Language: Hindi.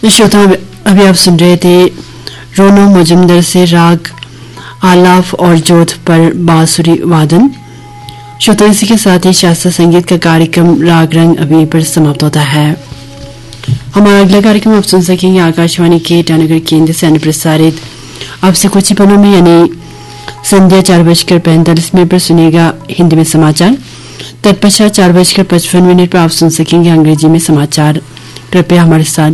श्रोता, अभी आप सुन रहे थे रोनो मुजुमदर से राग आलाप और जोध पर बांसुरी वादन। श्रोता, इसी के साथ ही शास्त्रीय संगीत का कार्यक्रम राग रंग अभी पर समाप्त होता है। हमारा अगला कार्यक्रम आप सुन सकेंगे आकाशवाणी के ईटानगर केंद्र से प्रसारित अब से कुछ ही पलों में, यानी संध्या 4:45 पर सुनेगा हिंदी में समाचार। तत्पश्चात 4:55 पर आप सुन सकेंगे अंग्रेजी में समाचार। कृपया हमारे साथ